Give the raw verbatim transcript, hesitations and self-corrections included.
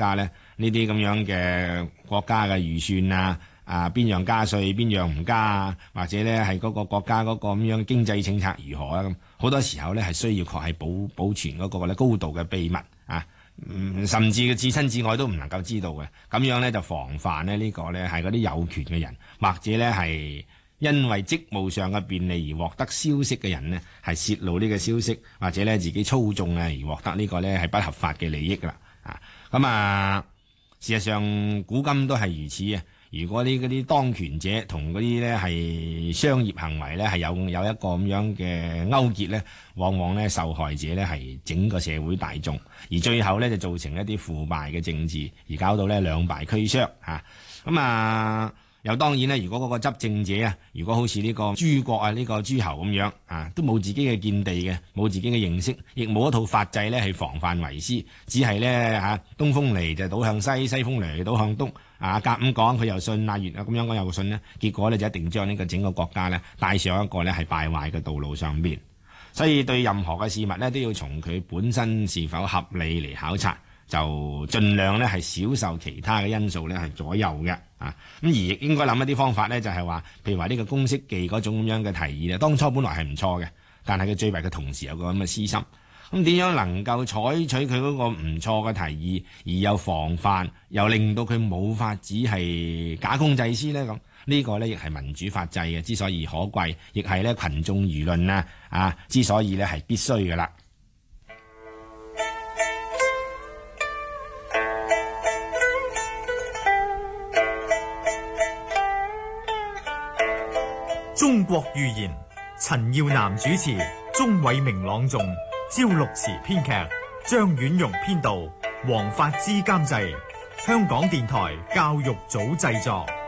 家咧，呢啲咁樣嘅國家嘅預算啊，啊邊樣加稅，邊樣唔加啊，或者咧係嗰個國家嗰個咁樣經濟政策如何啊，咁好多時候咧係需要確係保保存嗰個咧高度嘅秘密啊。嗯，甚至至親至愛都唔能夠知道嘅，咁樣咧就防範咧呢個咧係嗰啲有權嘅人，或者咧係因為職務上嘅便利而獲得消息嘅人呢，係泄露呢個消息，或者咧自己操縱啊而獲得呢個咧係不合法嘅利益啦。啊，咁啊，事實上古今都係如此啊。如果呢嗰啲當權者同嗰啲咧係商業行為咧係有有一個咁樣嘅勾結咧，往往咧受害者咧係整個社會大眾，而最後咧就造成一啲腐敗嘅政治，而搞到咧兩敗俱傷嚇。咁啊，又當然咧，如果嗰個執政者啊，如果好似呢個諸國啊、呢個諸侯咁樣啊，都冇自己嘅見地嘅，冇自己嘅認識，亦冇一套法制咧係防範為師，只係咧嚇東風嚟就倒向西，西風嚟倒向東。啊，夾咁講佢又信啊，越啊咁樣講又信呢，結果咧就一定將呢個整個國家咧帶上一個咧係敗壞嘅道路上邊。所以對任何嘅事物咧都要從佢本身是否合理嚟考察，就盡量咧係少受其他嘅因素咧係左右嘅啊。咁而亦應該諗一啲方法咧，就係話，譬如話呢個公式記嗰種咁樣嘅提議咧，當初本來係唔錯嘅，但係佢最弊嘅同時有個咁嘅私心。咁點樣能夠採取佢嗰個唔錯嘅提議，而又防範，又令到佢冇法子係假公濟私呢？咁呢個呢，亦係民主法制嘅之所以可貴，亦係咧群眾輿論啊啊之所以咧係必須嘅啦。 中國寓言，陳耀南主持，鍾偉明朗誦。趙六慈編劇，張婉容編導，黃發之監製，香港電台教育組製作。